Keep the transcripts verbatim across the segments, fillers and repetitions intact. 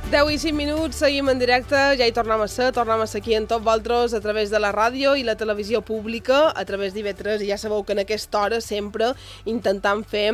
deu i cinc minuts, seguim en directe, ja hi tornem a ser, tornem a ser aquí en Top Valtros a través de la ràdio i la televisió pública, a través d'I V tres, i ja sabeu que en aquesta hora sempre intentam fer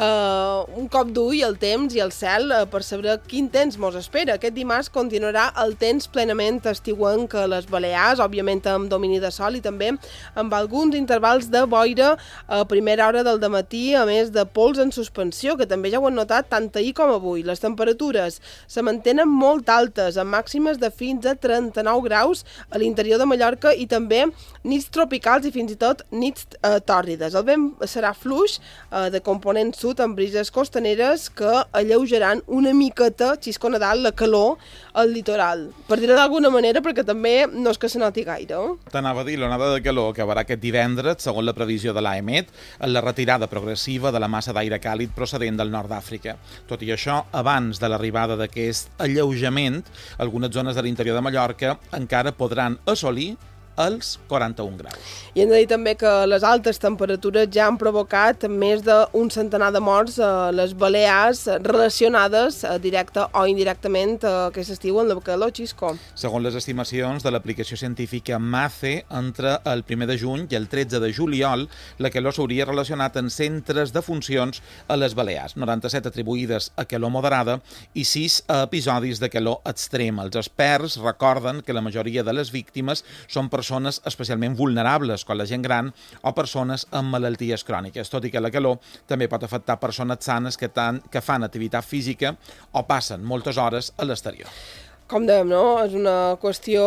eh, un cop d'ull al temps i al cel eh, per saber quin temps mos espera. Aquest dimarts continuarà el temps plenament estiuenc a les Balears, òbviament amb domini de sol i també amb alguns intervals de boira a primera hora del dematí, a més de pols en suspensió, que també ja ho han notat tant ahir com avui. Les temperatures se mantenen molt altes, amb màximes de fins a trenta-nou graus a l'interior de Mallorca i també nits tropicals i fins i tot nits eh, tòrrides. El vent serà fluix eh, de component sud amb brises costaneres que alleujaran una miqueta, xisco Nadal, la calor al litoral. Per dir-ho d'alguna manera, perquè també no és que se noti gaire. T'anava a dir, l'onada de calor acabarà aquest divendres, segons la previsió de l'AEMET, en la retirada progressiva de la massa d'aire càlid procedent del nord d'Àfrica. Tot i això, abans de l'arribada d'aquest alleujament, algunes zones de l'interior de Mallorca encara podran assolir els quaranta-un graus. I hem de dir també que les altes temperatures ja han provocat més d'un centenar de morts a les Balears relacionades directa o indirectament a aquest estiu en la calor, Xisco. Segons les estimacions de l'aplicació científica MACE, entre el primer de juny i el tretze de juliol, la calor s'hauria relacionat en centres de funcions a les Balears, noranta-set atribuïdes a calor moderada i sis a episodis de calor extrem. Els experts recorden que la majoria de les víctimes són persones persones especialment vulnerables, com la gent gran o persones amb malalties cròniques, tot i que la calor també pot afectar persones sanes que, tan, que fan activitat física o passen moltes hores a l'exterior. Com dèiem, no? És una qüestió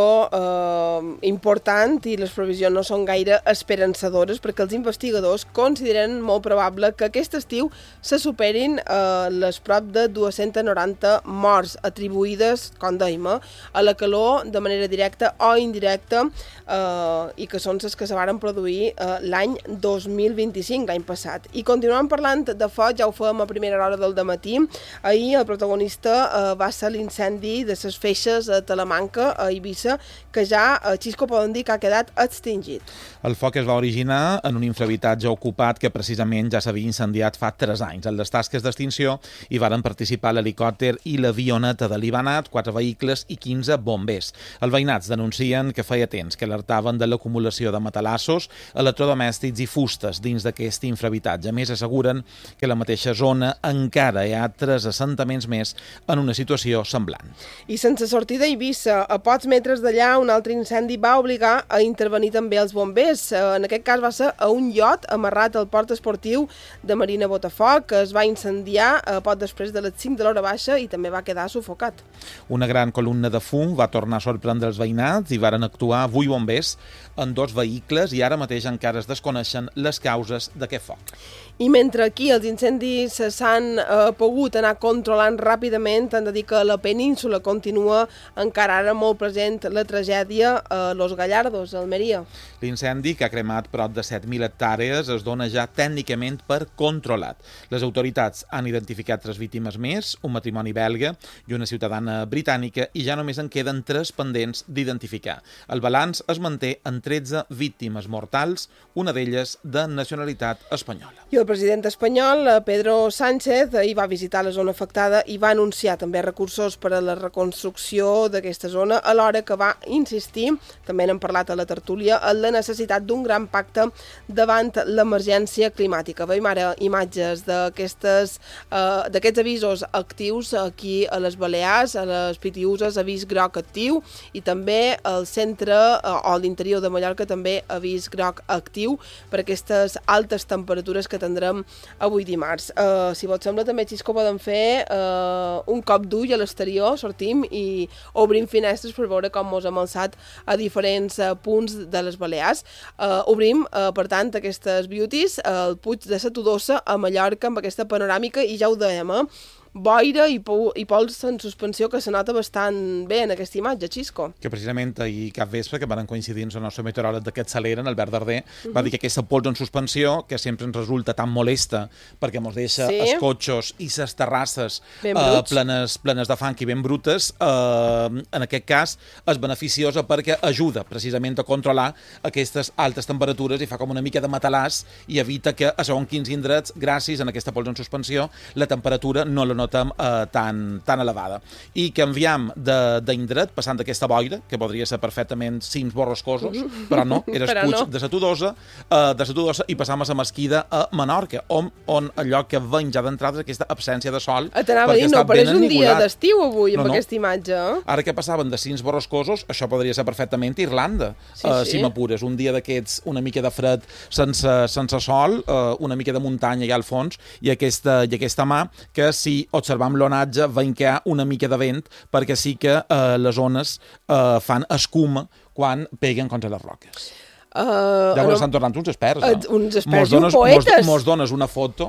eh, important i les previsions no són gaire esperançadores perquè els investigadors consideren molt probable que aquest estiu se superin eh, les prop de dos-cents noranta morts atribuïdes, com dèiem, a la calor de manera directa o indirecta eh, i que són les que se varen produir eh, l'any dos mil vint-i-cinc, l'any passat. I continuem parlant de foc, ja ho fèiem a primera hora del dematí. Ahir el protagonista eh, va ser l'incendi de les feixes a Talamanca, a Eivissa, que ja, a Xisco, poden dir que ha quedat extingit. El foc es va originar en un infrahabitatge ocupat que precisament ja s'havia incendiat fa tres anys. En les tasques d'extinció hi varen participar l'helicòpter i l'avioneta de l'Ibanat, quatre vehicles i quinze bombers. Els veïnats denuncien que feia temps que alertaven de l'acumulació de matalassos, electrodomèstics i fustes dins d'aquest infrahabitatge. A més, asseguren que a la mateixa zona encara hi ha tres assentaments més en una situació semblant. I sense sortir d'Eivissa, a pocs metres d'allà, un altre incendi va obligar a intervenir també els bombers. En aquest cas va ser a un iot amarrat al port esportiu de Marina Botafoc, que es va incendiar a poc després de les cinc de l'hora baixa i també va quedar sufocat. Una gran columna de fum va tornar a sorprendre els veïnats i varen actuar vuit bombers en dos vehicles i ara mateix encara es desconeixen les causes d'aquest foc. I mentre aquí els incendis s'han eh, pogut anar controlant ràpidament, han de dir que a la península continua encara ara molt present la tragèdia a Los Gallardos, a Almeria. L'incendi, que ha cremat prop de set mil hectàrees, es dona ja tècnicament per controlat. Les autoritats han identificat tres víctimes més, un matrimoni belga i una ciutadana britànica, i ja només en queden tres pendents d'identificar. El balanç es manté en tretze víctimes mortals, una d'elles de nacionalitat espanyola. I el president espanyol, Pedro Sánchez, hi va visitar la zona afectada i va anunciar també recursos per a la reconstrucció d'aquesta zona, alhora que va insistir, també n'hem parlat a la tertúlia, en la necessitat d'un gran pacte davant l'emergència climàtica. Veiem ara imatges d'aquestes eh, d'aquests avisos actius aquí a les Balears, a les Pitiüses, avís groc actiu, i també al centre eh, o a l'interior de Mallorca també avís groc actiu per aquestes altes temperatures que tindrem avui dimarts. Uh, si vos sembla, també, Xisco, podem fer uh, un cop d'ull a l'exterior, sortim i obrim finestres per veure com mos hem alçat a diferents uh, punts de les Balears. Uh, obrim, uh, per tant, aquestes beauties, uh, el Puig de la Todosa a Mallorca amb aquesta panoràmica i ja ho dèiem, eh? boira i, po i pols en suspensió que se nota bastant bé en aquesta imatge, Xisco. Que precisament ahir cap vespre, que van coincidir amb el nostre meteoròleg d'aquest Saler, en Albert Darder, uh -huh. va dir que aquesta pols en suspensió, que sempre ens resulta tan molesta perquè ens deixa sí. els cotxos i les terrasses eh, plenes, plenes de fang i ben brutes, eh, en aquest cas és beneficiosa perquè ajuda precisament a controlar aquestes altes temperatures i fa com una mica de matalàs i evita que a segons quins indrets, gràcies a aquesta pols en suspensió, la temperatura no la notem uh, tan, tan elevada. I canviam d'indret, passant d'aquesta boira, que podria ser perfectament cims borrascosos, però no, era el Puig no. de la Tudosa, uh, de la Tudosa, i passam a la Mesquida a Menorca, on, on allò que veiem ja d'entrada és aquesta absència de sol. T'anava a dir, no, però és un dia d'estiu avui, amb no, no. aquesta imatge. Eh? Ara que passaven de cims borrascosos, això podria ser perfectament Irlanda, sí, uh, sí. si m'apures, un dia d'aquests, una mica de fred sense, sense sol, uh, una mica de muntanya allà al fons, i aquesta, i aquesta mà, que si observam l'onatge veiem que hi ha una mica de vent, perquè sí que uh, les ones uh, fan escuma quan peguen contra les roques. Uh, ja no... estan tornant uns experts, no? Uh, uns experts i uns poetes. Mos, mos dones una foto.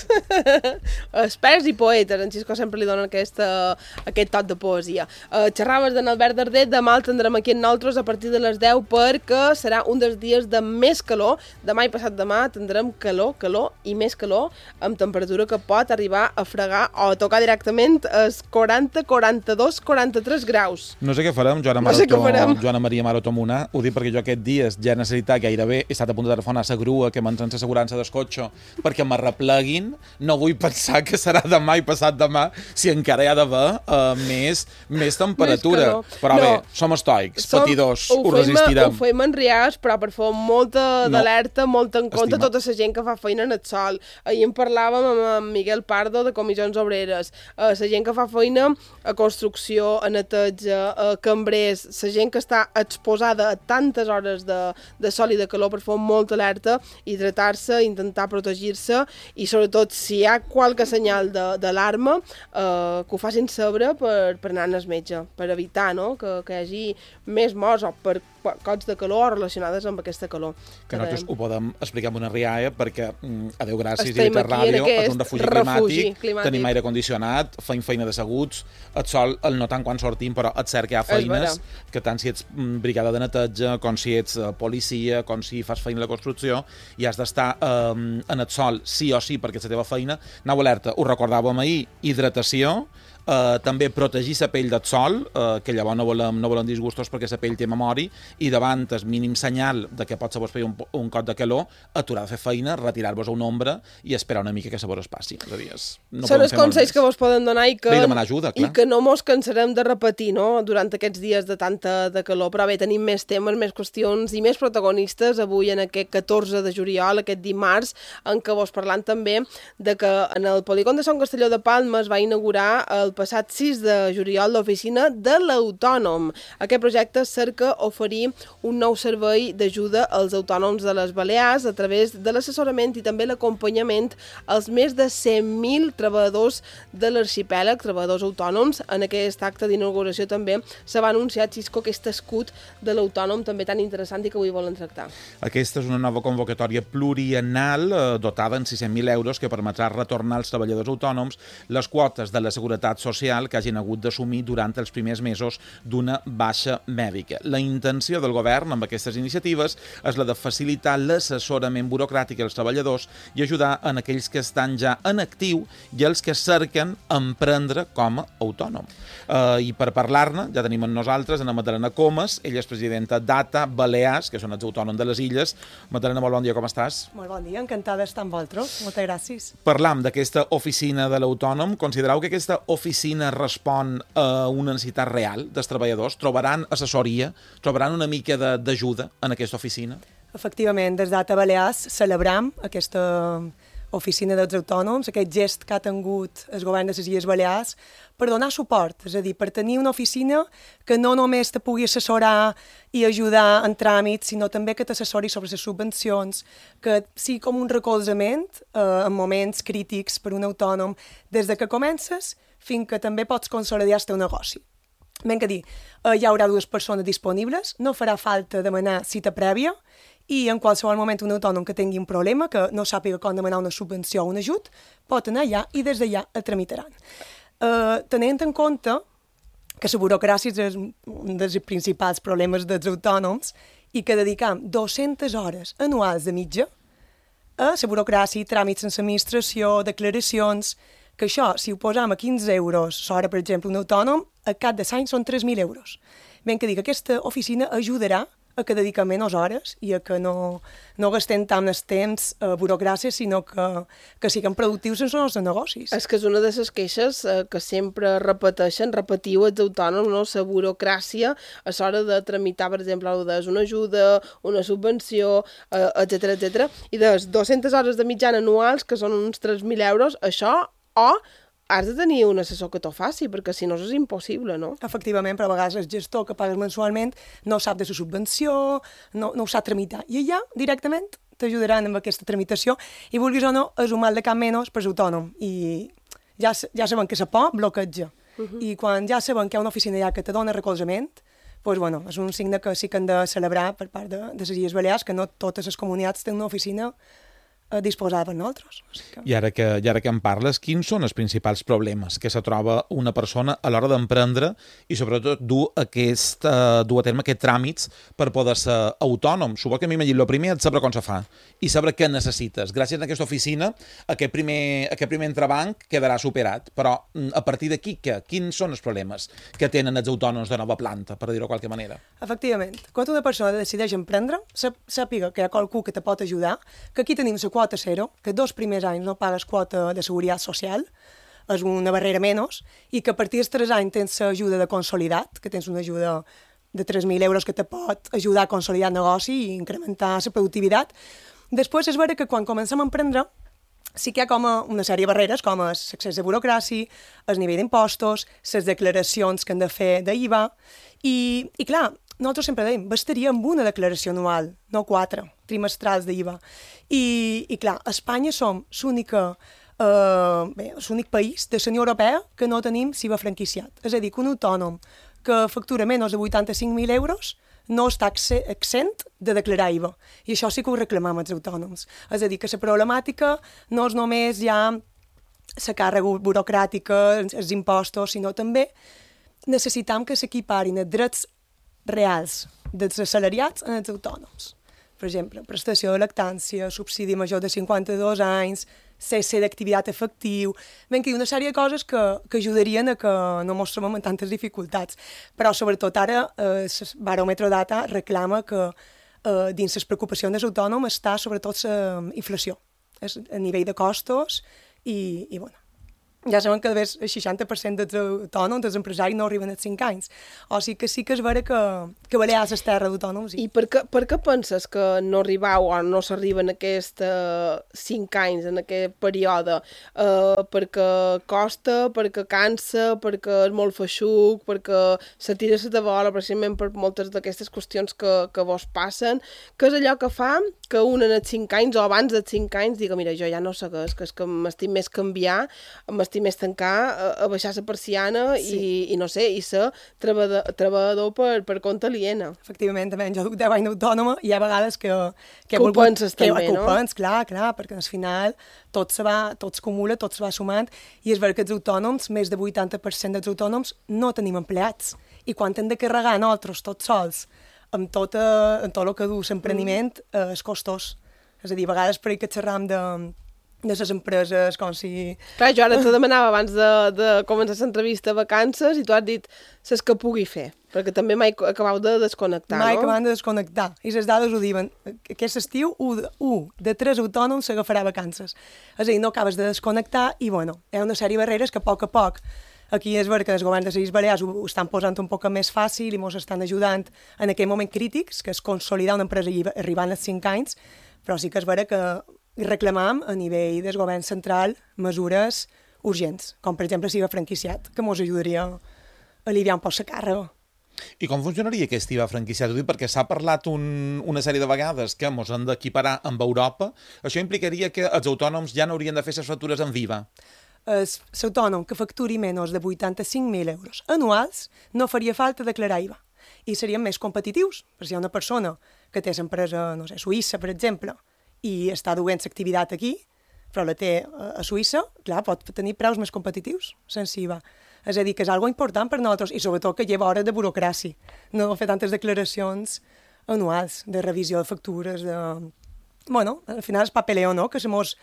Experts i poetes. En Xisco sempre li donen aquesta, aquest toc de poesia. Uh, xerraves d'en Albert Darder, demà el tindrem aquí en nosaltres a partir de les deu perquè serà un dels dies de més calor. Demà i passat demà tindrem calor, calor i més calor, amb temperatura que pot arribar a fregar o a tocar directament els quaranta, quaranta-dos, quaranta-tres graus. No sé què farem, Joana, Maroto, no sé què farem. Joana Maria Maroto Munà. Ho dic perquè jo aquest dia ja necessito gairebé he estat a punt de telefonar a la grua que m'entren l'assegurança del cotxe perquè m'arrepleguin. No vull pensar que serà demà i passat demà si encara hi ha d'haver uh, més, més temperatura. Més però no. bé, som estoics, som, patidors, ho, ho resistirem. Ho fem en rials, però per fer molta d'alerta, no. molta en compte Estima. tota la gent que fa feina en el sol. Ahir en parlàvem amb en Miguel Pardo de Comissions Obreres. Uh, la gent que fa feina a construcció, a neteja, a cambrers, la gent que està exposada a tantes hores de, de de sol i de calor per fer molta alerta, hidratar-se, intentar protegir-se i sobretot si hi ha qualque senyal d'alarma eh, que ho facin saber per, per anar al metge, per evitar no? que, que hi hagi més morts o per cots de calor relacionades amb aquesta calor. Que nosaltres ho podem explicar amb una rialla perquè, adeu gràcies, i Veritat Ràdio és un refugi, refugi climàtic, climàtic, tenim aire condicionat, feim feina d'asseguts, el sol el notant quan sortim, però et cert que hi ha feines que tant si ets brigada de neteja, com si ets policia, com si fas feina de la construcció, i has d'estar eh, en el sol sí o sí perquè és la teva feina. Anau alerta, ho recordàvem ahir, hidratació, Uh, també protegir la pell del sol, uh, que llavors no volem, no volem disgustos perquè la pell té memori, i davant el mínim senyal de que pot se vos fer un, un cot de calor, aturar de fer feina, retirar-vos a una ombra i esperar una mica que se vos es passi. És a dir, no són els consells que vos poden donar i que, Ve demanar ajuda, clar. i que no mos cansarem de repetir no? durant aquests dies de tanta de calor. Però bé, tenim més temes, més qüestions i més protagonistes avui en aquest catorze de juliol, aquest dimarts, en què vos parlant també de que en el polígon de Sant Castelló de Palma es va inaugurar el passat sis de juliol l'oficina de l'Autònom. Aquest projecte cerca oferir un nou servei d'ajuda als autònoms de les Balears a través de l'assessorament i també l'acompanyament als més de cent mil treballadors de l'arxipèlag, treballadors autònoms. En aquest acte d'inauguració també se va anunciar, Xisco, aquest escut de l'autònom també tan interessant i que avui volen tractar. Aquesta és una nova convocatòria pluriennal eh, dotada en sis-cents mil euros que permetrà retornar als treballadors autònoms les quotes de la Seguretat Social que hagin hagut d'assumir durant els primers mesos d'una baixa mèdica. La intenció del govern amb aquestes iniciatives és la de facilitar l'assessorament burocràtic als treballadors i ajudar en aquells que estan ja en actiu i els que cerquen emprendre com a autònom. Uh, I per parlar-ne, ja tenim amb nosaltres Ana Madalena Comas, ella és presidenta d'A T A Balears, que són els autònoms de les illes. Madalena, molt bon dia, com estàs? Molt bon dia, encantada d'estar amb vosaltres. Moltes gràcies. Parlam d'aquesta oficina de l'autònom. Considereu que aquesta oficina respon a una necessitat real dels treballadors? Trobaran assessoria? Trobaran una mica d'ajuda en aquesta oficina? Efectivament, des d'A T A Balears celebram aquesta oficina dels autònoms, aquest gest que ha tingut el govern de les Illes Balears per donar suport, és a dir, per tenir una oficina que no només te pugui assessorar i ajudar en tràmits, sinó també que t'assessori sobre les subvencions, que sigui com un recolzament eh, en moments crítics per un autònom, des de que comences fins que també pots consolidar el teu negoci. Ben que dir, eh, hi haurà dues persones disponibles, no farà falta demanar cita prèvia, i en qualsevol moment un autònom que tingui un problema, que no sàpiga com demanar una subvenció o un ajut, pot anar allà i des d'allà el tramitaran. Uh, tenint en compte que la burocràcia és un dels principals problemes dels autònoms i que dedicam dues-centes hores anuals de mitja a la burocràcia, tràmits en l'administració, declaracions, que això, si ho posam a quinze euros l'hora, per exemple, un autònom, a cap de l'any són tres mil euros. Ben que dic, aquesta oficina ajudarà a que dediquem menys hores i a que no, no gastem tant el temps a burocràcia, sinó que, que siguem productius en els nostres negocis. És que és una de les queixes eh, que sempre repeteixen, repetiu els autònoms, no? La burocràcia a l'hora de tramitar, per exemple, una ajuda, una subvenció, eh, etcètera, etcètera, i de les dues-centes hores de mitjana anuals, que són uns tres mil euros, això, o has de tenir un assessor que t'ho faci, perquè si no és impossible, no? Efectivament, però a vegades el gestor que pagues mensualment no sap de la subvenció, no, no ho sap tramitar. I allà, directament, t'ajudaran amb aquesta tramitació i, vulguis o no, és un mal de cap menys per l'autònom. I ja, ja sabem que la por bloqueja. Uh -huh. I quan ja sabem que hi ha una oficina allà que te dona recolzament, doncs, bueno, és un signe que sí que hem de celebrar per part de, de les Illes Balears, que no totes les comunitats tenen una oficina disposada per nosaltres. O sigui que... I, ara que, I ara que em parles, quins són els principals problemes que se troba una persona a l'hora d'emprendre i sobretot dur, aquest, uh, dur a terme aquests tràmits per poder ser autònom? Suposo que m'imagino, el primer és saber com se fa i saber què necessites. Gràcies a aquesta oficina, aquest primer, aquest primer entrebanc quedarà superat, però a partir d'aquí, què? Quins són els problemes que tenen els autònoms de nova planta, per dir-ho de qualque manera? Efectivament. Quan una persona decideix emprendre, sàpiga que hi ha qualcú que te pot ajudar, que aquí tenim la quota zero, que dos primers anys no pagues quota de seguretat social, és una barrera menys, i que a partir dels tres anys tens l'ajuda de consolidat, que tens una ajuda de tres mil euros que te pot ajudar a consolidar el negoci i incrementar la productivitat. Després és vera que quan comencem a emprendre sí que hi ha com una sèrie de barreres, com l'accés de burocràcia, el nivell d'impostos, les declaracions que han de fer d'I V A, i, i clar, nosaltres sempre dèiem, bastaria amb una declaració anual, no quatre, trimestrals d'I V A. I, i clar, a Espanya som l'única, eh, bé, l'únic país de la Unió Europea que no tenim S I V A franquiciat. És a dir, que un autònom que factura menys de vuitanta-cinc mil euros no està exempt de declarar I V A. I això sí que ho reclamem els autònoms. És a dir, que la problemàtica no és només ja la càrrega burocràtica, els impostos, sinó també necessitam que s'equiparin els drets reals dels assalariats en els autònoms. Per exemple, prestació de lactància, subsidi major de cinquanta-dos anys, cesse d'activitat efectiu... Ben, que hi ha una sèrie de coses que, que ajudarien a que no ens trobem en tantes dificultats. Però, sobretot, ara, eh, el Baròmetre Data reclama que eh, dins les preocupacions dels autònoms està, sobretot, la inflació. És a nivell de costos i, i bueno, ja sabem que el seixanta per cent dels autònoms, dels empresaris, no arriben als cinc anys. O sigui que sí que és vera que, que Balears és terra d'autònoms. I, I per, què, per què penses que no arribau o no s'arriba en aquests uh, cinc anys, en aquest període? Uh, perquè costa, perquè cansa, perquè és molt feixuc, perquè se tira la tabola, precisament per moltes d'aquestes qüestions que, que vos passen. Què és allò que fa que un en els cinc anys o abans dels cinc anys diga, mira, jo ja no segueix, que és que m'estic més canviar, m'estic més tancar, a, a baixar la persiana sí. i, i no sé, i ser treballador, treballador per, per compte aliena. Efectivament, també. Jo duc deu anys d'autònoma i hi ha vegades que... Que, que ho penses que, també, que no? Que ho penses, clar, clar, perquè al final tot se va, tot es acumula, tot se va sumant, i és vera que els autònoms, més de vuitanta per cent dels autònoms, no tenim empleats. I quan hem de carregar nosaltres, tots sols, amb tot, eh, amb tot el que du l'empreniment, eh, és costós. És a dir, a vegades per que xerram de, de les empreses, com si... Clar, jo ara te demanava abans de, de començar l'entrevista vacances i tu has dit les que pugui fer, perquè també mai acabau de desconnectar, mai no? Mai acabam de desconnectar. I les dades ho diuen. Aquest estiu, un de, un de tres autònoms s'agafarà vacances. És a dir, no acabes de desconnectar i, bueno, hi ha una sèrie de barreres que a poc a poc aquí és ver que els governs de les Illes Balears ho, ho estan posant un poc més fàcil i ens estan ajudant en aquell moment crítics, que és consolidar una empresa i arribant als cinc anys, però sí que és vera que reclamam a nivell del govern central mesures urgents, com per exemple si va franquiciat, que ens ajudaria a aliviar un poc la càrrega. I com funcionaria aquest I V A franquiciat? Ho dic perquè s'ha parlat un, una sèrie de vegades que ens han d'equiparar amb Europa. Això implicaria que els autònoms ja no haurien de fer les factures amb I V A. L'autònom que facturi menys de vuitanta-cinc mil euros anuals no faria falta declarar I V A i serien més competitius, perquè si hi ha una persona que té l'empresa, no sé, Suïssa, per exemple, i està duent l'activitat aquí, però la té a Suïssa, clar, pot tenir preus més competitius sense I V A. És a dir, que és algo important per nosaltres i sobretot que lleva hores de burocràcia, no fer tantes declaracions anuals de revisió de factures, de... Bueno, al final és papeleo, no?, que se mos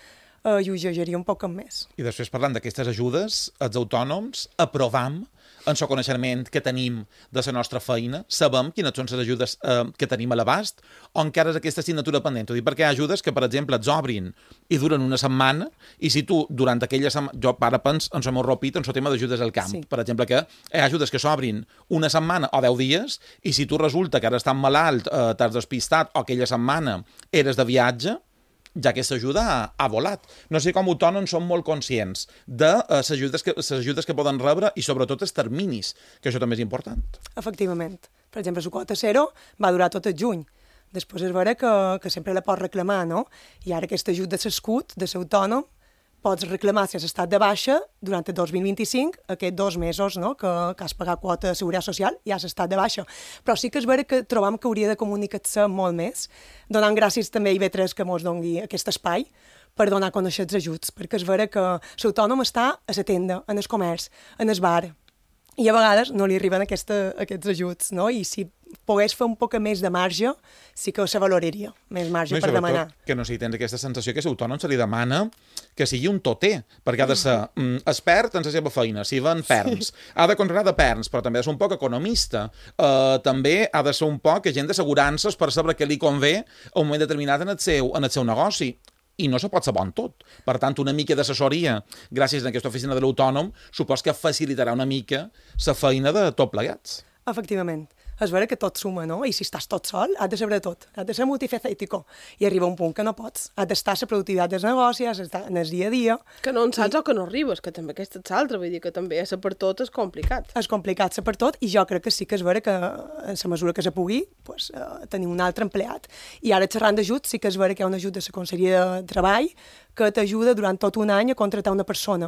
eh, i ho llegiria un poc més. I després, parlant d'aquestes ajudes, els autònoms aprovam en el coneixement que tenim de la nostra feina, sabem quines són les ajudes eh, que tenim a l'abast, o encara és aquesta assignatura pendent. Ho dic perquè hi ha ajudes que, per exemple, et obrin i duren una setmana, i si tu, durant aquella setmana... Jo, ara pens en el meu ropit, en el tema d'ajudes al camp. Sí. Per exemple, que hi ha ajudes que s'obrin una setmana o deu dies, i si tu resulta que ara estàs malalt, eh, t'has despistat, o aquella setmana eres de viatge, ja que s'ajuda ha, ha volat. No sé com autònoms són molt conscients de les uh, ajudes, que, ajudes que poden rebre i sobretot els terminis, que això també és important. Efectivament. Per exemple, la quota zero va durar tot el juny. Després és vera que, que sempre la pots reclamar, no? I ara aquest ajut de l'escut, de ser autònom, pots reclamar si has estat de baixa durant el dos mil vint-i-cinc, aquests dos mesos, no?, que, que has pagat quota de seguretat social i has estat de baixa. Però sí que és vera que trobam que hauria de comunicar-se molt més, donant gràcies també a I B tres que ens doni aquest espai per donar a conèixer els ajuts, perquè és vera que l'autònom està a la tenda, en el comerç, en el bar, i a vegades no li arriben aquesta, aquests ajuts, no? I si pogués fer un poc més de marge, sí que se valoraria, més marge no, per demanar. Que no sé si tens aquesta sensació que l'autònom se li demana que sigui un toter, perquè ha de ser mm, expert en la seva feina, si ven perns, sí. Ha de controlar de perns, però també ha de ser un poc economista, uh, també ha de ser un poc agent d'assegurances per saber què li convé a un moment determinat en el seu, en el seu negoci. I no se pot saber en tot. Per tant, una mica d'assessoria, gràcies a aquesta oficina de l'autònom, supos que facilitarà una mica la feina de tot plegats. Efectivament. És vera que tot suma, no? I si estàs tot sol, has de saber tot. Has de ser multifacètico. I arriba un punt que no pots. Has d'estar a la productivitat dels negocis, has d'estar en el dia a dia. Que no en saps I... o que no arribes, que també aquesta és l'altra. Vull dir que també ser per tot és complicat. És complicat ser per tot i jo crec que sí que és vera que en la mesura que se pugui pues, eh, tenir un altre empleat. I ara xerrant d'ajuts sí que és vera que hi ha un ajut de la Conselleria de Treball que t'ajuda durant tot un any a contractar una persona.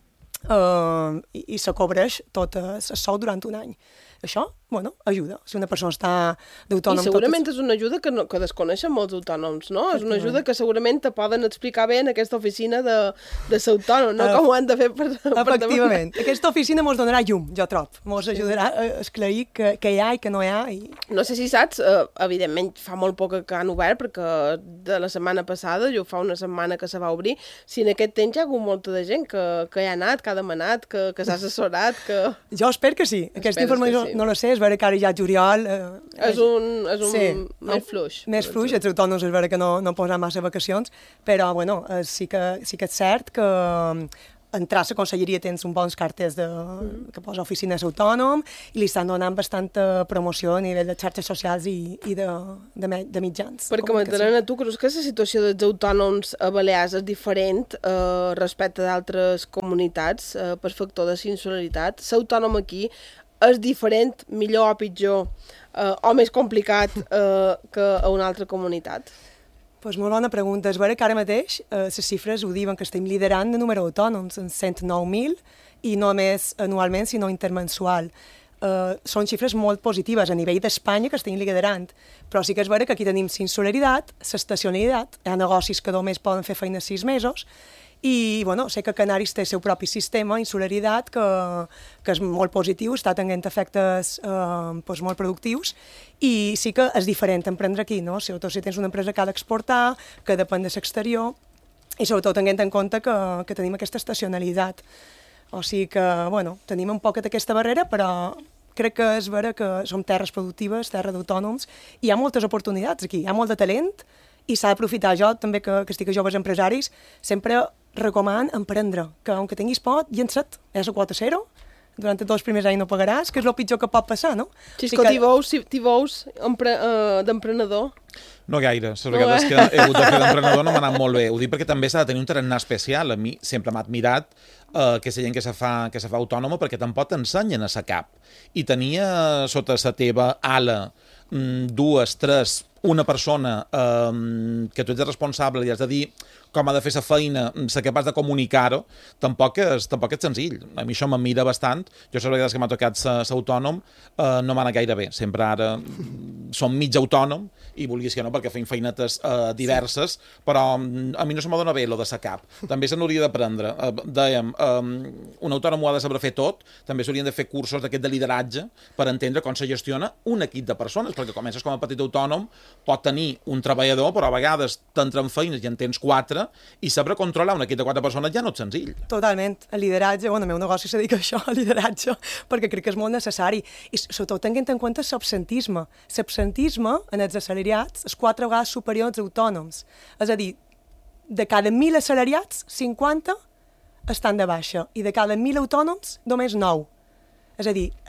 Uh, i, i se cobreix tot el sou durant un any. Això, bueno, ajuda. Si una persona està d'autònom... I segurament tot... és una ajuda que, no, que desconeixen molts autònoms, no? És una ajuda que segurament te poden explicar bé en aquesta oficina de, de ser autònom, no? Uh, Com ho han de fer per, per Efectivament. Per aquesta oficina mos donarà llum, jo trob. Mos ajudarà a esclarir que, que hi ha i que no hi ha. I... No sé si saps, eh, evidentment fa molt poc que han obert, perquè de la setmana passada, jo fa una setmana que se va obrir, si en aquest temps hi ha hagut molta de gent que, que hi ha anat, que ha demanat, que, que s'ha assessorat, que... Jo espero que sí. Aquesta informació sí. No la sé, és vera que ara ja juliol... Eh, és un, és un sí, més fluix. Més fluix, els autònoms és vera que no, no posen massa vacacions, però bueno, eh, sí, que, sí que és cert que entrar a la conselleria tens un bons cartes de, mm. que posa oficines autònom i li estan donant bastanta promoció a nivell de xarxes socials i, i de, de, de mitjans. Perquè, Magdalena, tu creus que la situació dels autònoms a Balears és diferent eh, respecte d'altres comunitats eh, per factor de insularitat? Ser autònom aquí és diferent, millor o pitjor, eh, o més complicat eh, que a una altra comunitat? Pues molt bona pregunta. És vera que ara mateix eh, les xifres ho diuen que estem liderant de número d'autònoms, en cent nou mil, i no només anualment, sinó intermensual. Uh, són xifres molt positives a nivell d'Espanya que estem liderant, però sí que és vera que aquí tenim l'insularitat, l'estacionalitat, hi ha negocis que només poden fer feina sis mesos, i bueno, sé que Canaris té el seu propi sistema, insularitat, que, que és molt positiu, està tenint efectes eh, doncs molt productius, i sí que és diferent emprendre aquí, no? Sobretot si tens una empresa que ha d'exportar, que depèn de l'exterior, i sobretot tenint en compte que, que tenim aquesta estacionalitat. O sigui que, bueno, tenim un poc d'aquesta barrera, però crec que és vera que som terres productives, terra d'autònoms, i hi ha moltes oportunitats aquí, hi ha molt de talent, i s'ha d'aprofitar. Jo també, que, que estic a joves empresaris, sempre recoman emprendre, que aunque tinguis por, llença't, és a quota zero, durant els dos primers anys no pagaràs, que és el pitjor que pot passar, no? Si és que t'hi veus, t'hi veus empre, uh, d'emprenedor. No gaire, les vegades que he hagut de fer d'emprenedor no m'ha anat molt bé. Ho dic perquè també s'ha de tenir un tarannà especial. A mi sempre m'ha admirat uh, que la gent que se fa, que se fa autònoma, perquè tampoc t'ensenyen a sa cap. I tenia sota la teva ala mm, dues, tres, una persona um, que tu ets responsable i has de dir com ha de fer la feina, ser capaç de comunicar-ho, tampoc és, tampoc és senzill. A mi això m'admira bastant. Jo les vegades que m'ha tocat ser autònom eh, no m'ha anat gaire bé. Sempre ara som mig autònom i vulguis que no, perquè feim feinetes eh, diverses, sí. Però a mi no se m'adona bé lo de ser cap. També se n'hauria d'aprendre. Eh, dèiem, eh, un autònom ho ha de saber fer tot, també s'haurien de fer cursos d'aquest de lideratge per entendre com se gestiona un equip de persones, perquè comences com a petit autònom, pot tenir un treballador, però a vegades t'entren feines i en tens quatre, i saber controlar un equip de quatre persones ja no és senzill. Totalment. El lideratge, bueno, el meu negoci se dedica a això, al lideratge, perquè crec que és molt necessari. I sobretot tenint en compte l'absentisme. L'absentisme en els assalariats és quatre vegades superior als autònoms. És a dir, de cada mil assalariats, cinquanta estan de baixa, i de cada mil autònoms, només nou. És a dir,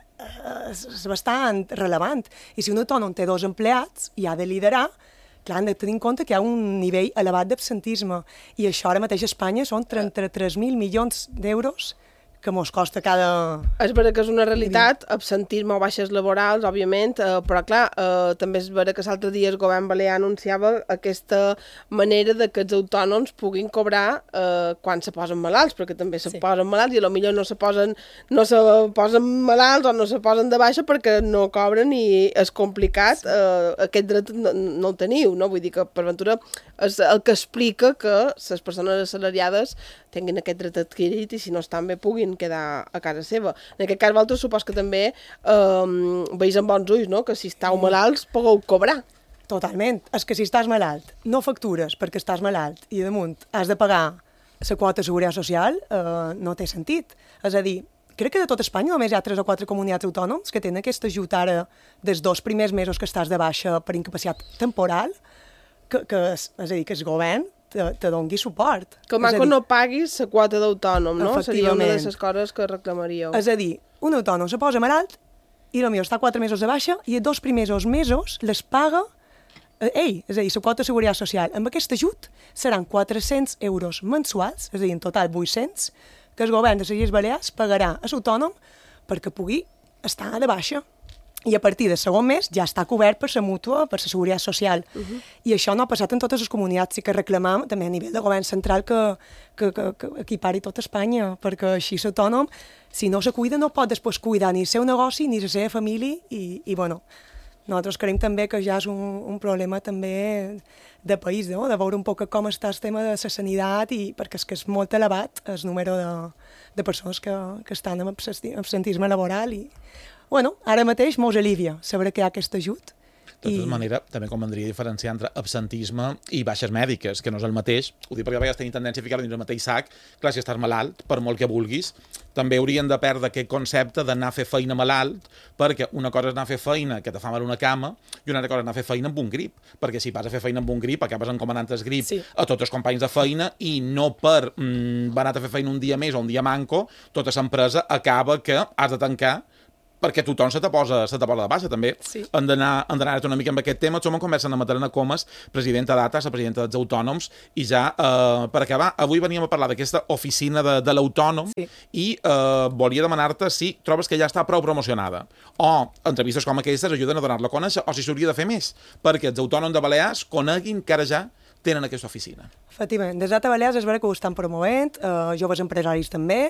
és bastant relevant. I si un autònom té dos empleats i ha de liderar, clar, hem de tenir en compte que hi ha un nivell elevat d'absentisme. I això ara mateix a Espanya són trenta-tres mil milions d'euros que mos costa cada... És vera que és una realitat, absentisme o baixes laborals, òbviament, eh, però clar, eh, també és vera que l'altre dia el govern balear anunciava aquesta manera de que els autònoms puguin cobrar eh, quan se posen malalts, perquè també se sí. posen malalts i potser no se posen, no se posen malalts o no se posen de baixa perquè no cobren i és complicat, sí. eh, aquest dret no, no el teniu, no? Vull dir que per ventura és el que explica que les persones assalariades tinguin aquest dret adquirit i si no estan bé puguin quedar a casa seva. En aquest cas, vosaltres supos que també eh, veus amb bons ulls, no? Que si estàu malalts pugueu cobrar. Totalment. És que si estàs malalt, no factures perquè estàs malalt i damunt has de pagar la quota de seguretat social, eh, no té sentit. És a dir, crec que de tot Espanya només hi ha tres o quatre comunitats autònoms que tenen aquest ajut ara des dos primers mesos que estàs de baixa per incapacitat temporal, que, que és, és a dir, que el govern te, te dongui suport. Que maco no paguis la quota d'autònom, no? Seria una de les coses que reclamaríeu. És a dir, un autònom se posa malalt i potser està quatre mesos de baixa i els dos primers mesos les paga eh, ell, és a dir, la quota de seguretat social. Amb aquest ajut seran quatre-cents euros mensuals, és a dir, en total vuit-cents, que el govern de les Illes Balears pagarà a l'autònom perquè pugui estar de baixa. I a partir del segon mes ja està cobert per la mútua, per la seguretat social. Uh -huh. I això no ha passat en totes les comunitats, sí que reclamam també a nivell de govern central que, que, que, que equipari tot Espanya, perquè així l'autònom, si no se cuida, no pot després cuidar ni el seu negoci ni la seva família i, i bueno, nosaltres creiem també que ja és un, un problema també de país, no? De veure un poc com està el tema de la sanitat i perquè és que és molt elevat el número de, de persones que, que estan amb absentisme laboral i bueno, ara mateix mos alivia saber que hi ha aquest ajut. De tota manera, també convendria diferenciar entre absentisme i baixes mèdiques, que no és el mateix. Ho dic perquè a vegades tenim tendència a ficar dins el mateix sac. Clar, si estàs malalt, per molt que vulguis, també haurien de perdre aquest concepte d'anar a fer feina malalt, perquè una cosa és anar a fer feina que te fa mal una cama i una altra cosa és anar a fer feina amb un grip, perquè si vas a fer feina amb un grip acabes encomanant el grip sí. a tots els companys de feina i no per mm, anar a fer feina un dia més o un dia manco, tota l'empresa acaba que has de tancar perquè tothom se te posa, se te posa de baixa, també. Sí. Hem d'anar una mica amb aquest tema. Som en conversa amb Madelena Comas, presidenta d'A T A, la presidenta dels autònoms, i ja, eh, per acabar, avui veníem a parlar d'aquesta oficina de, de l'autònom sí. i eh, volia demanar-te si trobes que ja està prou promocionada o entrevistes com aquestes ajuden a donar-la a conèixer o si s'hauria de fer més, perquè els autònoms de Balears coneguin que ara ja tenen aquesta oficina. Efectivament, des d'A T A Balears és vera que ho estan promovent, eh, joves empresaris també.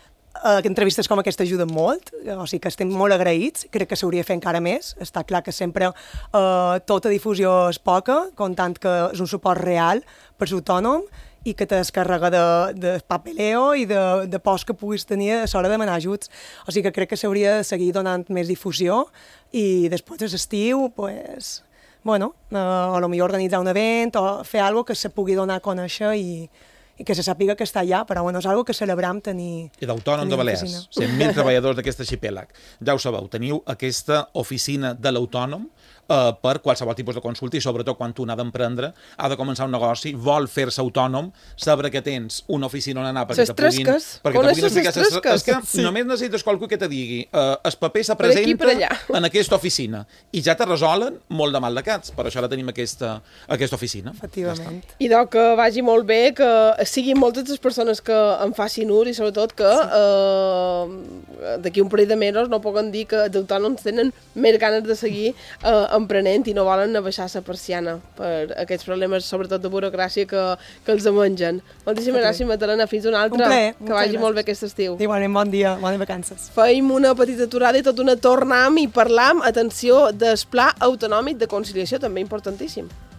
Uh, entrevistes com aquesta ajuden molt, o sigui que estem molt agraïts, crec que s'hauria de fer encara més, està clar que sempre uh, tota difusió és poca, comptant que és un suport real per l'autònom i que te descarrega de, de papeleo i de, de pors que puguis tenir a l'hora de demanar ajuts. O sigui que crec que s'hauria de seguir donant més difusió i després de l'estiu, pues, bueno, uh, a lo millor organitzar un event o fer alguna cosa que se pugui donar a conèixer i i que se sàpiga que està allà, però bueno, és una cosa que celebrem tenir... I d'autònom de Balears, cent mil treballadors d'aquest arxipèlag. Ja ho sabeu, teniu aquesta oficina de l'autònom eh, per qualsevol tipus de consulta i sobretot quan tu n'ha d'emprendre, ha de començar un negoci, vol fer-se autònom, saber que tens una oficina on anar perquè te puguin... Perquè te puguin explicar... És que sí. Només necessites qualcú que te digui eh, el paper se presenta en aquesta oficina i ja te resolen molt de mal de cats. Per això ara tenim aquesta, aquesta oficina. Efectivament. Ja I doncs que vagi molt bé, que siguin moltes les persones que en facin ús i sobretot que sí. eh, d'aquí un parell de mesos no puguen dir que els autònoms tenen més ganes de seguir eh, emprenent i no volen abaixar la persiana per aquests problemes, sobretot de burocràcia que, que els mengen. Moltíssimes gràcies, Madelena. Fins una altra. Un plaer. Que vagi molt bé aquest estiu. Igualment, bon dia, bones vacances. Feim una petita aturada i tot una tornam i parlam, atenció, del Pla Autonòmic de Conciliació, també importantíssim.